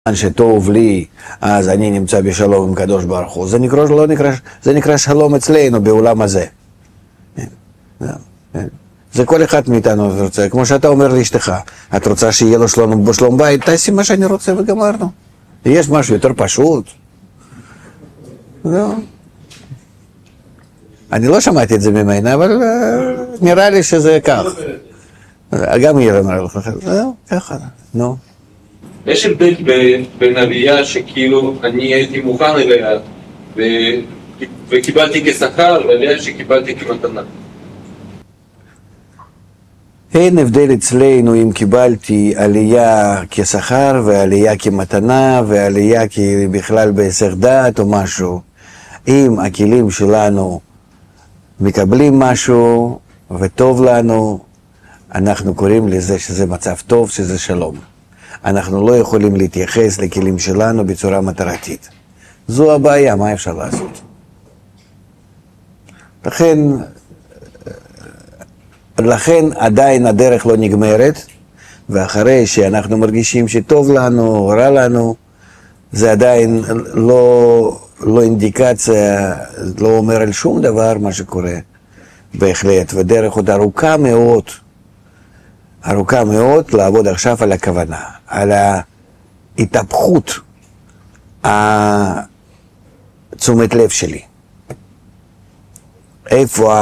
שטוב לי, אז אני נמצא בשלום עם קדוש ברוך הוא. זה נקרא שלום אצלנו בעולם הזה. זה כל אחד מאיתנו רוצה. כמו שאתה אומר לאשתך, את רוצה שיהיה לו שלום בית, תעשי מה שאני רוצה וגמרנו. יש משהו יותר פשוט. אני לא שמעתי את זה ממנה, אבל נראה לי שזה כך. גם היא אמרה לך, זהו, ככה, נו. יש הבדל בין עלייה שכאילו אני הייתי מוכן אליה וקיבלתי כשכר ועלייה שקיבלתי כמתנה. אין הבדל אצלנו אם קיבלתי עלייה כשכר ועלייה כמתנה ועלייה בכלל בהיסח דעת או משהו. אם הכלים שלנו מקבלים משהו וטוב לנו, אנחנו קוראים לזה שזה מצב טוב, שזה שלום. אנחנו לא יכולים להתייחס לכלים שלנו בצורה מטרתית. זו הבעיה, מה אפשר לעשות? לכן עדיין הדרך לא נגמרת, ואחרי שאנחנו מרגישים שטוב לנו, רע לנו, זה עדיין לא אינדיקציה, לא אומר על שום דבר מה שקורה בהחלט, ודרך עוד ארוכה מאוד לעבוד עכשיו על הכוונה, על ההתהפכות תשומת לב שלי. איפה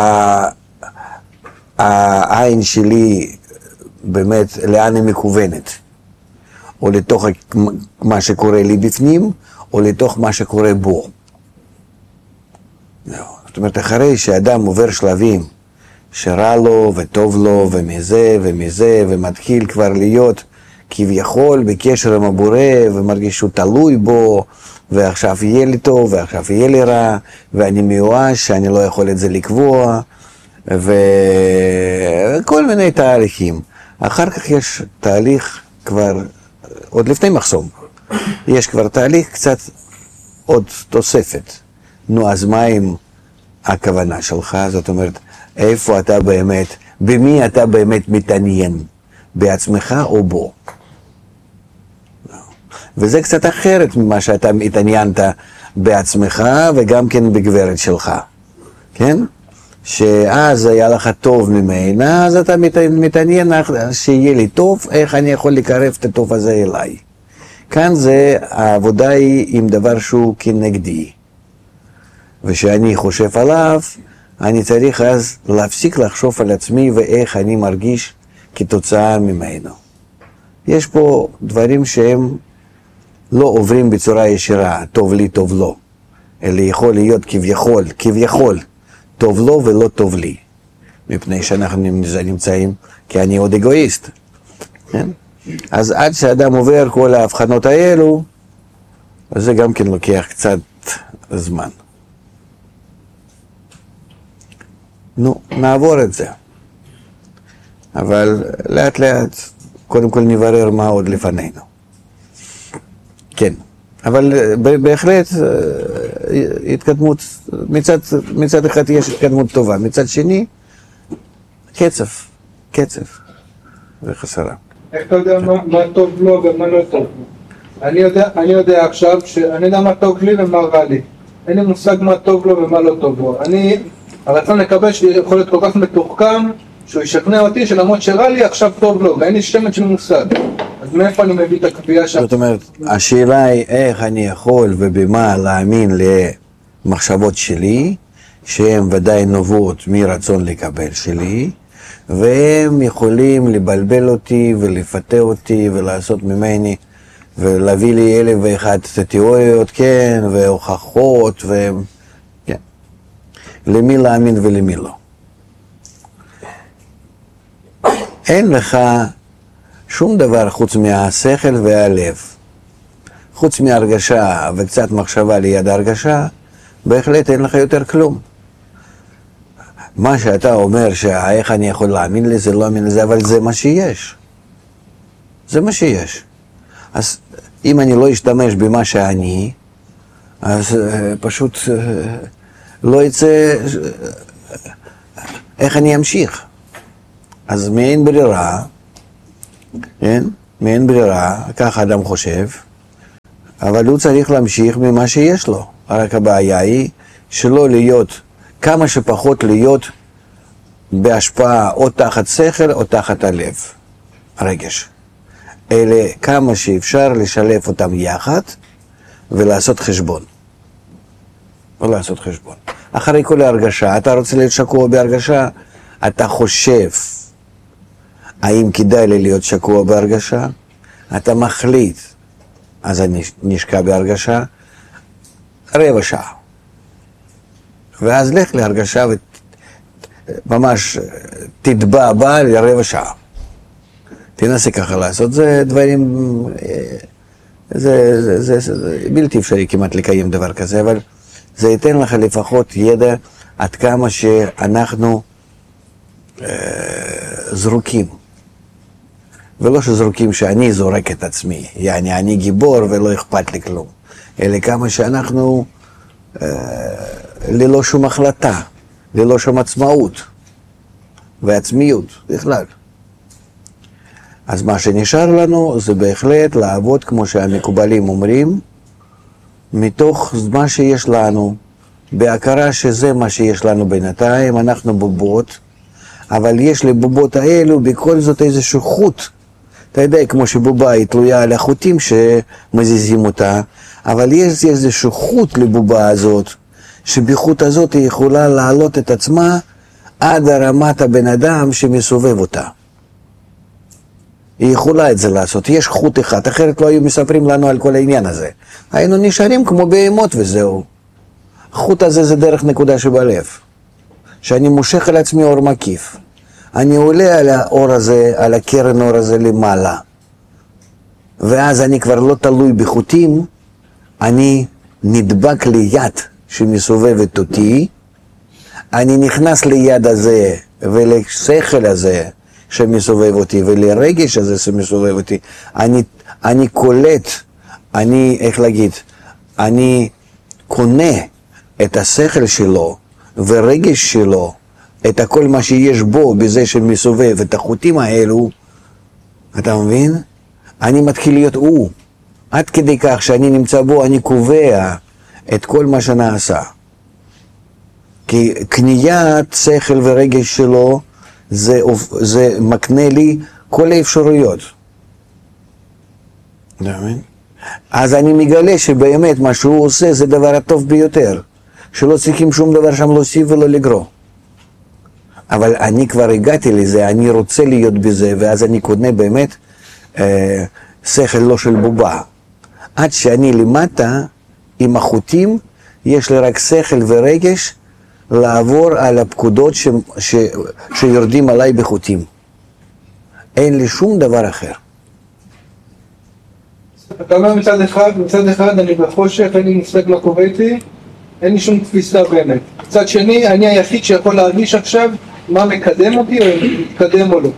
העין שלי באמת, לאן היא מכוונת? או לתוך מה שקורה לי בפנים, או לתוך מה שקורה בו. זאת אומרת, אחרי שאדם עובר שלבים, שרע לו וטוב לו ומזה ומתחיל כבר להיות כביכול בקשר עם הבורא ומרגיש שהוא תלוי בו ועכשיו יהיה לי טוב ועכשיו יהיה לי רע ואני מיואש שאני לא יכול את זה לקבוע וכל מיני תהליכים. אחר כך יש תהליך כבר, עוד לפני מחסום, יש כבר תהליך קצת עוד תוספת. נו, אז מה עם הכוונה שלך? זאת אומרת, איפה אתה באמת, במי אתה באמת מתעניין? בעצמך או בו? וזה קצת אחרת ממה שאתה התעניינת בעצמך וגם כן בגברת שלך. כן? שאז היה לך טוב ממנה, אז אתה מתעניין שיהיה לי טוב, איך אני יכול לקרב את הטוב הזה אליי. כאן זה, העבודה היא עם דבר שהוא כנגדי. ושאני חושב עליו, אני צריך אז להפסיק לחשוב על עצמי ואיך אני מרגיש כתוצאה ממנו. יש פה דברים שהם לא עוברים בצורה ישירה, טוב לי, טוב לו. אלא יכול להיות כביכול, טוב לו ולא טוב לי. מפני שאנחנו נמצאים, כי אני עוד אגואיסט. כן? אז עד שאדם עובר כל ההבחנות האלו, זה גם כן לוקח קצת זמן. נו, נעבור את זה. אבל לאט לאט, קודם כל נברר מה עוד לפנינו. כן, אבל בהחלט התקדמות, מצד אחד יש התקדמות טובה, מצד שני, קצב, זה חסרה. איך אתה יודע מה טוב לו ומה לא טוב לו? אני יודע עכשיו שאני יודע מה טוב לי ומה רע לי. אין לי מושג מה טוב לו ומה לא טוב לו. הרצון לקבל שיכול להיות כל כך מתוחכם, שהוא ישכנע אותי שלמרות שרע לי עכשיו טוב לו, ואין לי שמץ של מושג. אז מאיפה אני מביא את הקביעה שם? זאת אומרת, השאלה היא איך אני יכול ובמה להאמין למחשבות שלי, שהן ודאי נובעות מרצון לקבל שלי, והם יכולים לבלבל אותי ולפתה אותי ולעשות ממני, ולהביא לי 1001 תיאוריות, כן, והוכחות, כן. למי להאמין ולמי לא. אין לך שום דבר חוץ מהשכל והלב. חוץ מהרגשה וקצת מחשבה ליד הרגשה, בהחלט אין לך יותר כלום. מה שאתה אומר שאיך אני יכול להאמין לזה, לא להאמין לזה, אבל זה מה שיש. זה מה שיש. אז אם אני לא אשתמש במה שאני, אז פשוט לא יצא, איך אני אמשיך? אז מאין ברירה, כן? מאין ברירה, כך אדם חושב, אבל הוא צריך להמשיך ממה שיש לו. רק הבעיה היא שלא להיות, כמה שפחות להיות בהשפעה או תחת שכל או תחת הלב, הרגש. אלה כמה שאפשר לשלב אותם יחד ולעשות חשבון. ולעשות חשבון. אחרי כל ההרגשה, אתה רוצה להיות שקוע בהרגשה, אתה חושב האם כדאי לי להיות שקוע בהרגשה, אתה מחליט, אז אני נשקע בהרגשה, רבע שעה. ואז לך להרגשה וממש תטבע בה לרבע שעה. תנסה ככה לעשות, זה דברים, זה בלתי אפשרי כמעט לקיים דבר כזה, אבל זה ייתן לך לפחות ידע עד כמה שאנחנו זרוקים. ולא שזרוקים שאני זורק את עצמי, יעני אני גיבור ולא אכפת לי כלום, אלא כמה שאנחנו ללא שום החלטה, ללא שום עצמאות ועצמיות בכלל. אז מה שנשאר לנו זה בהחלט לעבוד כמו שהמקובלים אומרים, מתוך מה שיש לנו, בהכרה שזה מה שיש לנו בינתיים, אנחנו בובות, אבל יש לבובות האלו בכל זאת איזשהו חוט. אתה יודע, כמו שבובה היא תלויה על החוטים שמזיזים אותה, אבל יש איזשהו חוט לבובה הזאת, שבחוט הזאת היא יכולה להעלות את עצמה עד הרמת הבן אדם שמסובב אותה. היא יכולה את זה לעשות, יש חוט אחד, אחרת לא היו מספרים לנו על כל העניין הזה. היינו נשארים כמו בהמות וזהו. החוט הזה זה דרך נקודה שבלב, שאני מושך על עצמי אור מקיף. אני עולה על האור הזה, על הקרן אור הזה למעלה. ואז אני כבר לא תלוי בחוטים, אני נדבק ליד שמסובבת אותי, אני נכנס ליד הזה ולשכל הזה שמסובב אותי ולרגש הזה שמסובב אותי, אני קולט, איך להגיד, אני קונה את השכל שלו ורגש שלו, את הכל מה שיש בו בזה שמסובב את החוטים האלו, אתה מבין? אני מתחיל להיות הוא. עד כדי כך שאני נמצא בו, אני קובע את כל מה שנעשה. כי קניית שכל ורגש שלו, זה מקנה לי כל האפשרויות. אתה מבין? אז אני מגלה שבאמת מה שהוא עושה זה דבר הטוב ביותר. שלא צריכים שום דבר שם להוסיף ולא לגרוע. אבל אני כבר הגעתי לזה, אני רוצה להיות בזה, ואז אני קונה באמת שכל לא של בובה. עד שאני למטה, עם החוטים, יש לי רק שכל ורגש לעבור על הפקודות שיורדים עליי בחוטים. אין לי שום דבר אחר. אתה אומר מצד אחד אני בחושך, אין לי מושג מה קורה איתי, אין לי שום תפיסה באמת. מצד שני, אני היחיד שיכול להרגיש עכשיו מה מקדם אותי או מתקדם או לא.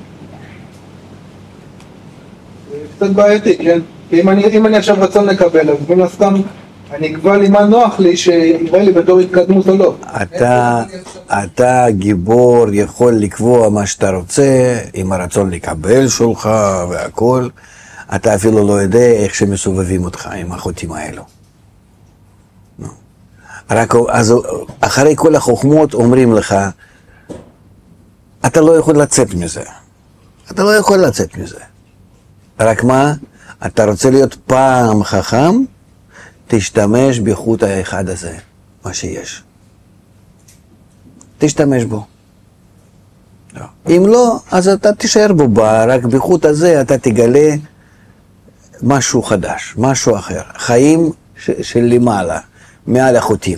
זה קצת בעייתי, כן? כי אם אני עכשיו רצון לקבל, אז בין הסתם אני אקבע לי מה נוח לי שיראה לי בתור התקדמות או לא. אתה גיבור יכול לקבוע מה שאתה רוצה, עם הרצון לקבל שלך והכל. אתה אפילו לא יודע איך שמסובבים אותך עם החוטים האלו. רק אז אחרי כל החוכמות אומרים לך, אתה לא יכול לצאת מזה. אתה לא יכול לצאת מזה. רק מה? אתה רוצה להיות פעם חכם, תשתמש בחוט האחד הזה, מה שיש. תשתמש בו. אם לא, אז אתה תישאר בו, רק בחוט הזה אתה תגלה משהו חדש, משהו אחר. חיים של למעלה, מעל החוטים.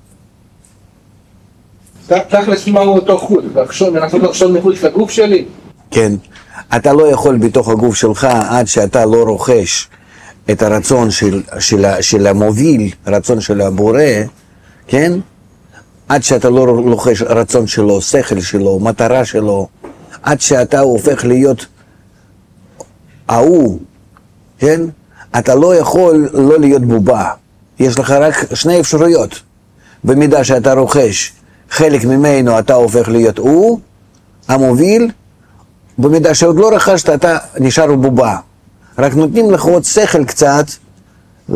תכלס מה הוא אותו חוט? לנסות לחשוב מחוץ לגוף שלי? כן. אתה לא יכול בתוך הגוף שלך עד שאתה לא רוכש את הרצון של המוביל, רצון של הבורא, כן? עד שאתה לא רוכש רצון שלו, שכל שלו, מטרה שלו, עד שאתה הופך להיות ההוא, כן? אתה לא יכול לא להיות בובה. יש לך רק שני אפשרויות. במידה שאתה רוכש חלק ממנו, אתה הופך להיות הוא, המוביל. במידה שעוד לא רכשת, אתה נשאר בובה. רק נותנים לך עוד שכל קצת,